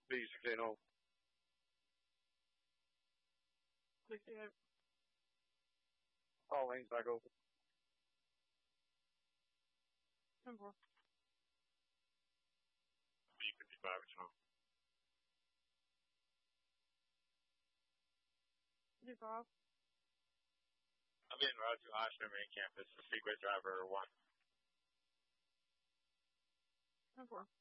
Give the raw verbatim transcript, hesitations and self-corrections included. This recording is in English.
B sixteen home. sixty-eight. All lanes back open. ten four. B fifty-five is home. fifty-five. I'm in route to Oshner main campus. Speedway driver one. ten four.